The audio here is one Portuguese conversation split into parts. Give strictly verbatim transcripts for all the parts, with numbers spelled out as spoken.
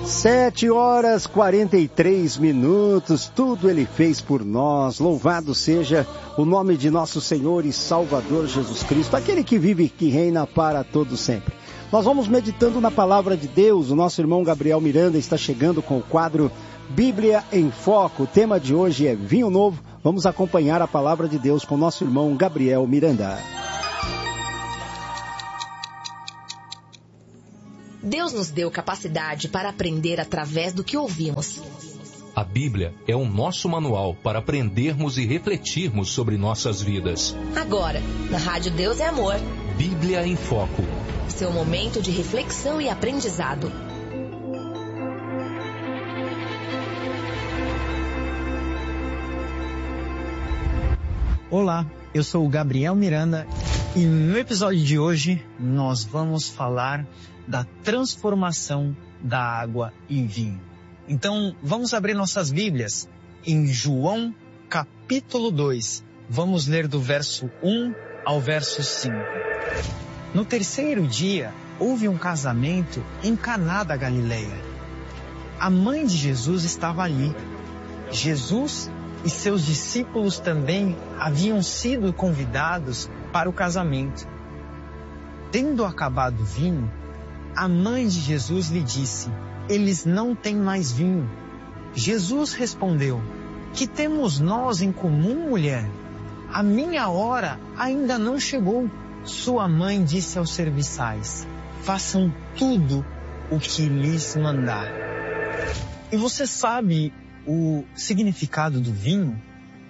Sete horas, quarenta e três minutos, tudo Ele fez por nós, louvado seja o nome de nosso Senhor e Salvador Jesus Cristo, aquele que vive e que reina para todo sempre. Nós vamos meditando na Palavra de Deus, o nosso irmão Gabriel Miranda está chegando com o quadro Bíblia em Foco, o tema de hoje é Vinho Novo, vamos acompanhar a Palavra de Deus com o nosso irmão Gabriel Miranda. Deus nos deu capacidade para aprender através do que ouvimos. A Bíblia é o nosso manual para aprendermos e refletirmos sobre nossas vidas. Agora, na Rádio Deus é Amor. Bíblia em Foco. Seu momento de reflexão e aprendizado. Olá, eu sou o Gabriel Miranda e no episódio de hoje nós vamos falar da transformação da água em vinho. Então, vamos abrir nossas Bíblias em João capítulo dois. Vamos ler do verso um ao verso cinco. No terceiro dia, houve um casamento em Caná da Galileia. A mãe de Jesus estava ali. Jesus e seus discípulos também haviam sido convidados para o casamento. Tendo acabado o vinho, a mãe de Jesus lhe disse: eles não têm mais vinho. Jesus respondeu: que temos nós em comum, mulher? A minha hora ainda não chegou. Sua mãe disse aos serviçais: façam tudo o que lhes mandar. E você sabe o significado do vinho?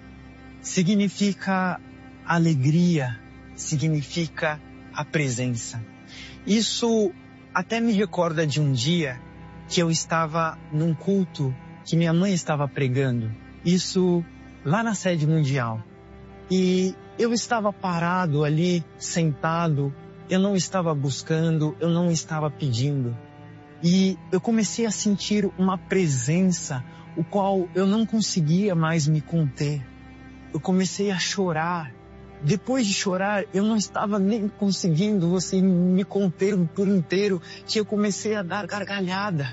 Significa alegria, significa a presença. Isso até me recorda de um dia que eu estava num culto que minha mãe estava pregando. Isso lá na sede mundial. E eu estava parado ali, sentado. Eu não estava buscando, eu não estava pedindo. E eu comecei a sentir uma presença, o qual eu não conseguia mais me conter. Eu comecei a chorar. Depois de chorar, eu não estava nem conseguindo assim, me conter por inteiro, que eu comecei a dar gargalhada.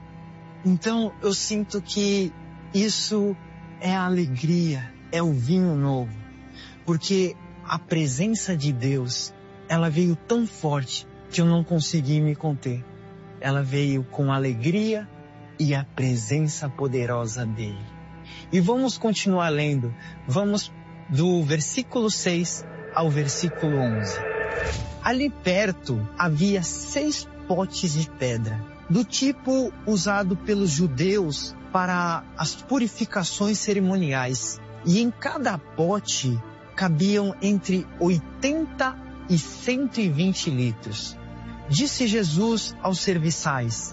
Então, eu sinto que isso é a alegria, é o vinho novo. Porque a presença de Deus, ela veio tão forte que eu não consegui me conter. Ela veio com alegria e a presença poderosa dele. E vamos continuar lendo. Vamos do versículo seis ao versículo onze. Ali perto havia seis potes de pedra, do tipo usado pelos judeus para as purificações cerimoniais. E em cada pote cabiam entre oitenta e cento e vinte litros. Disse Jesus aos serviçais: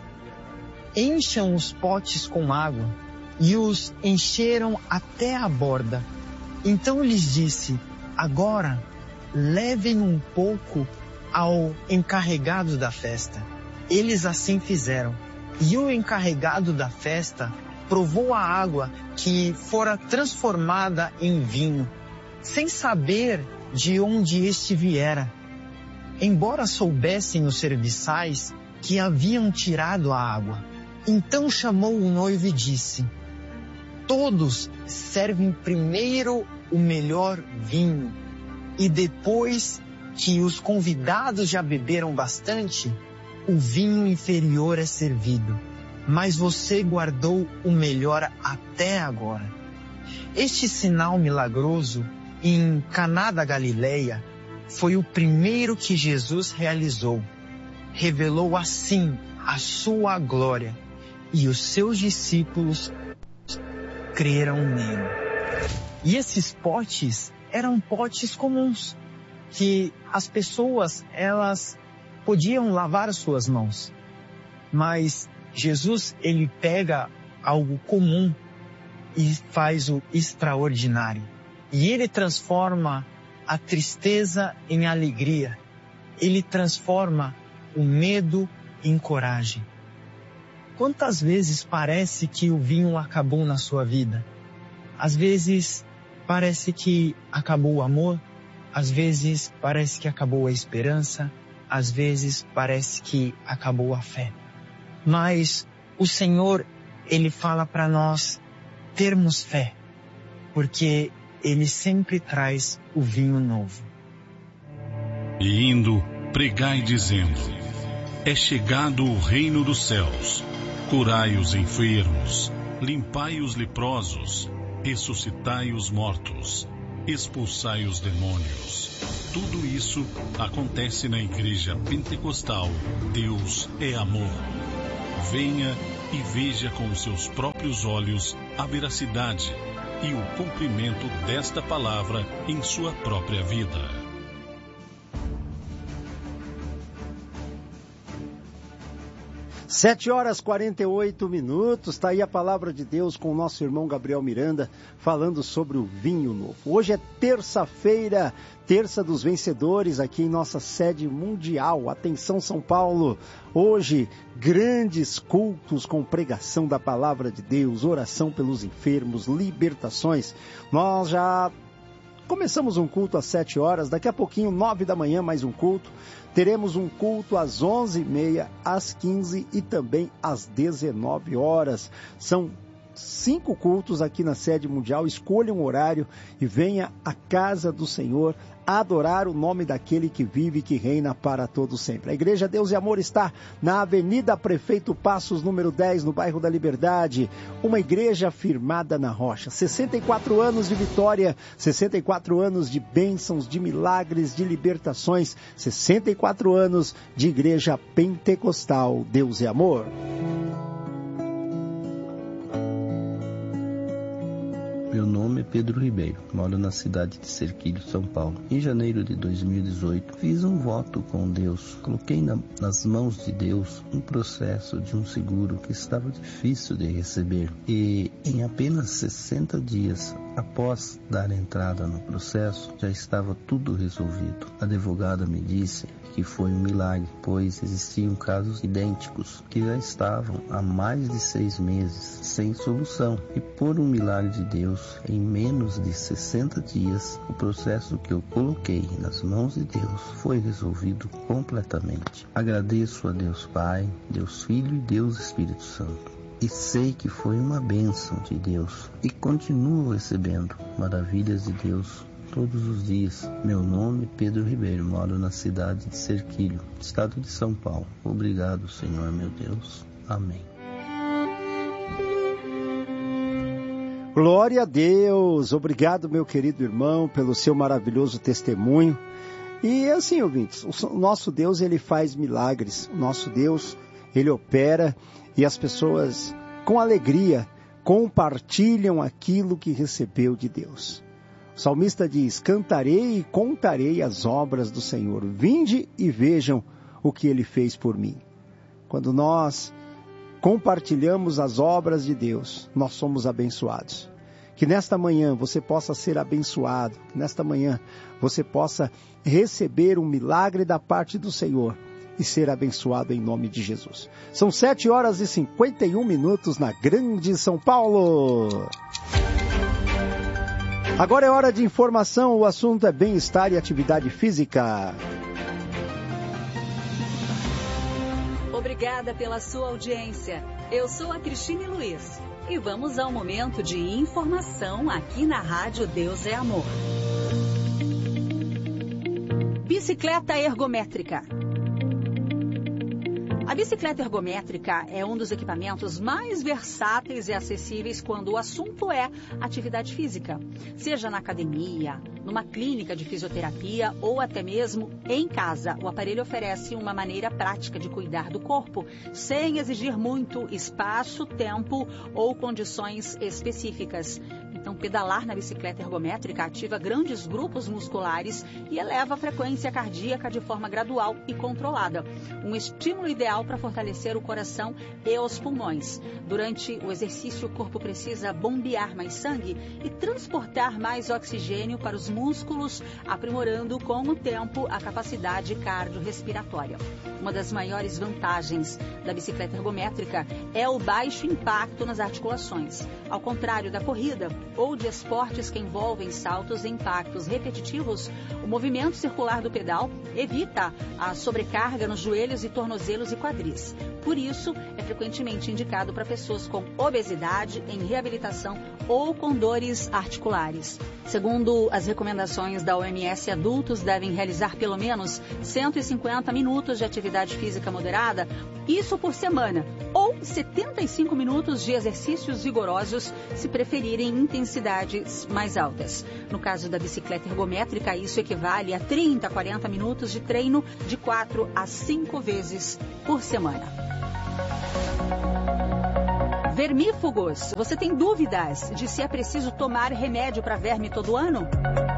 encham os potes com água, e os encheram até a borda. Então lhes disse: agora levem um pouco ao encarregado da festa. Eles assim fizeram. E o encarregado da festa provou a água que fora transformada em vinho, sem saber de onde este viera. Embora soubessem os serviçais que haviam tirado a água. Então chamou o noivo e disse: todos servem primeiro o melhor vinho, e depois que os convidados já beberam bastante, o vinho inferior é servido. Mas você guardou o melhor até agora. Este sinal milagroso em Caná da Galileia foi o primeiro que Jesus realizou. Revelou assim a sua glória, e os seus discípulos creram nele. E esses potes eram potes comuns, que as pessoas, elas podiam lavar as suas mãos. Mas Jesus, ele pega algo comum e faz o extraordinário. E ele transforma a tristeza em alegria. Ele transforma o medo em coragem. Quantas vezes parece que o vinho acabou na sua vida? Às vezes parece que acabou o amor, às vezes parece que acabou a esperança, às vezes parece que acabou a fé. Mas o Senhor, Ele fala para nós termos fé, porque Ele sempre traz o vinho novo. E indo, pregai dizendo: é chegado o reino dos céus. Curai os enfermos, limpai os leprosos, ressuscitai os mortos, expulsai os demônios. Tudo isso acontece na Igreja Pentecostal Deus é Amor. Venha e veja com os seus próprios olhos a veracidade e o cumprimento desta palavra em sua própria vida. Sete horas e quarenta e oito minutos, está aí a palavra de Deus com o nosso irmão Gabriel Miranda, falando sobre o vinho novo. Hoje é terça-feira, terça dos vencedores, aqui em nossa sede mundial. Atenção, São Paulo! Hoje, grandes cultos com pregação da palavra de Deus, oração pelos enfermos, libertações. Nós já começamos um culto às sete horas, daqui a pouquinho, nove da manhã, mais um culto. Teremos um culto às onze e meia, às quinze e também às dezenove horas. São cinco cultos aqui na sede mundial. Escolha um horário e venha à casa do Senhor adorar o nome daquele que vive e que reina para todo sempre. A Igreja Deus e Amor está na Avenida Prefeito Passos, número dez, no bairro da Liberdade. Uma igreja firmada na rocha. sessenta e quatro anos de vitória, sessenta e quatro anos de bênçãos, de milagres, de libertações, sessenta e quatro anos de Igreja Pentecostal Deus e Amor. Meu nome é Pedro Ribeiro, moro na cidade de Cerquilho, São Paulo. Em janeiro de dois mil e dezoito, fiz um voto com Deus. Coloquei na, nas mãos de Deus um processo de um seguro que estava difícil de receber. E em apenas sessenta dias, após dar entrada no processo, já estava tudo resolvido. A advogada me disse que foi um milagre, pois existiam casos idênticos que já estavam há mais de seis meses sem solução. E por um milagre de Deus, em menos de sessenta dias, o processo que eu coloquei nas mãos de Deus foi resolvido completamente. Agradeço a Deus Pai, Deus Filho e Deus Espírito Santo. E sei que foi uma bênção de Deus e continuo recebendo maravilhas de Deus todos os dias. Meu nome é Pedro Ribeiro, moro na cidade de Cerquilho, estado de São Paulo. Obrigado, Senhor meu Deus. Amém. Glória a Deus! Obrigado, meu querido irmão, pelo seu maravilhoso testemunho. E assim, ouvintes, o nosso Deus, ele faz milagres. O nosso Deus, ele opera e as pessoas, com alegria, compartilham aquilo que recebeu de Deus. O salmista diz: cantarei e contarei as obras do Senhor. Vinde e vejam o que ele fez por mim. Quando nós compartilhamos as obras de Deus, nós somos abençoados. Que nesta manhã você possa ser abençoado, que nesta manhã você possa receber um milagre da parte do Senhor e ser abençoado em nome de Jesus. São sete horas e cinquenta e um minutos na Grande São Paulo. Agora é hora de informação, o assunto é bem-estar e atividade física. Obrigada pela sua audiência. Eu sou a Cristine Luiz e vamos ao momento de informação aqui na Rádio Deus é Amor. Bicicleta ergométrica. A bicicleta ergométrica é um dos equipamentos mais versáteis e acessíveis quando o assunto é atividade física. Seja na academia, numa clínica de fisioterapia ou até mesmo em casa. O aparelho oferece uma maneira prática de cuidar do corpo, sem exigir muito espaço, tempo ou condições específicas. Então, pedalar na bicicleta ergométrica ativa grandes grupos musculares e eleva a frequência cardíaca de forma gradual e controlada. Um estímulo ideal para fortalecer o coração e os pulmões. Durante o exercício, o corpo precisa bombear mais sangue e transportar mais oxigênio para os músculos, aprimorando com o tempo a capacidade cardiorrespiratória. Uma das maiores vantagens da bicicleta ergométrica é o baixo impacto nas articulações. Ao contrário da corrida ou de esportes que envolvem saltos e impactos repetitivos, o movimento circular do pedal evita a sobrecarga nos joelhos e tornozelos e quadris. por isso é frequentemente indicado para pessoas com obesidade, em reabilitação ou com dores articulares. Segundo as recomendações da O M S, adultos devem realizar pelo menos cento e cinquenta minutos de atividade física moderada, isso por semana, ou setenta e cinco minutos de exercícios vigorosos, se preferirem intensidades mais altas. No caso da bicicleta ergométrica, isso equivale a trinta a quarenta minutos de treino de quatro a cinco vezes por semana. Vermífugos. Você tem dúvidas de se é preciso tomar remédio para verme todo ano?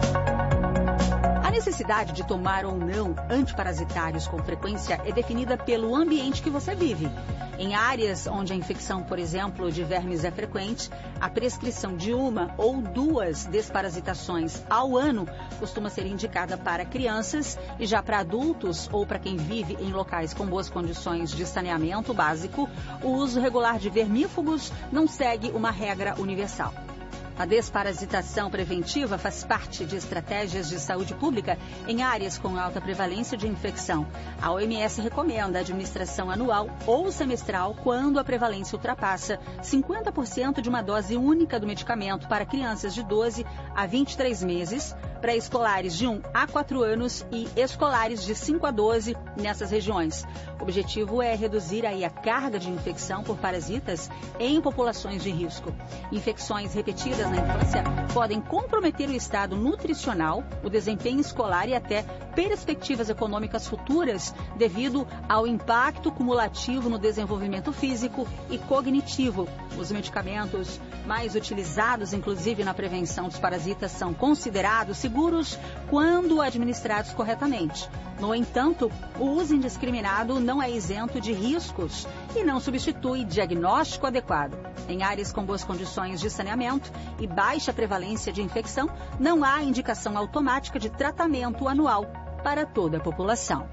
A necessidade de tomar ou não antiparasitários com frequência é definida pelo ambiente que você vive. Em áreas onde a infecção, por exemplo, de vermes é frequente, a prescrição de uma ou duas desparasitações ao ano costuma ser indicada para crianças e já para adultos ou para quem vive em locais com boas condições de saneamento básico, o uso regular de vermífugos não segue uma regra universal. A desparasitação preventiva faz parte de estratégias de saúde pública em áreas com alta prevalência de infecção. A O M S recomenda a administração anual ou semestral quando a prevalência ultrapassa cinquenta por cento de uma dose única do medicamento para crianças de doze a vinte e três meses, pré-escolares de um a quatro anos e escolares de cinco a doze nessas regiões. O objetivo é reduzir aí a carga de infecção por parasitas em populações de risco. Infecções repetidas na infância podem comprometer o estado nutricional, o desempenho escolar e até perspectivas econômicas futuras devido ao impacto cumulativo no desenvolvimento físico e cognitivo. Os medicamentos mais utilizados, inclusive na prevenção dos parasitas, são considerados seguros quando administrados corretamente. No entanto, o uso indiscriminado não é isento de riscos e não substitui diagnóstico adequado. Em áreas com boas condições de saneamento e baixa prevalência de infecção, não há indicação automática de tratamento anual para toda a população.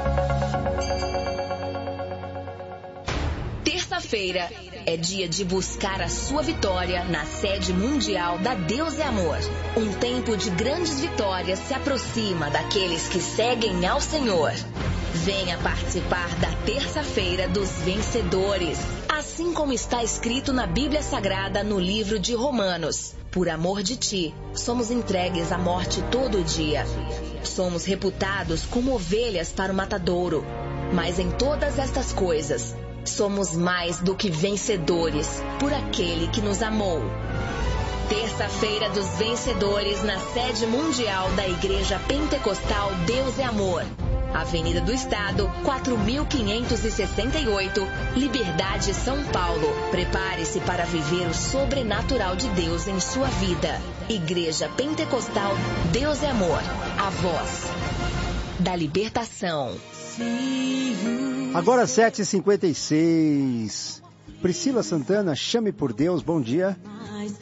Terça-feira é dia de buscar a sua vitória na sede mundial da Deus é Amor. Um tempo de grandes vitórias se aproxima daqueles que seguem ao Senhor. Venha participar da Terça-feira dos Vencedores, assim como está escrito na Bíblia Sagrada no livro de Romanos. Por amor de ti, somos entregues à morte todo dia. Somos reputados como ovelhas para o matadouro. Mas em todas estas coisas, somos mais do que vencedores por aquele que nos amou. Terça-feira dos Vencedores na sede mundial da Igreja Pentecostal Deus é Amor. Avenida do Estado, quatro mil quinhentos e sessenta e oito, Liberdade, São Paulo. Prepare-se para viver o sobrenatural de Deus em sua vida. Igreja Pentecostal Deus é Amor. A voz da libertação. Agora sete e cinquenta e seis. Priscila Santana, chame por Deus, bom dia.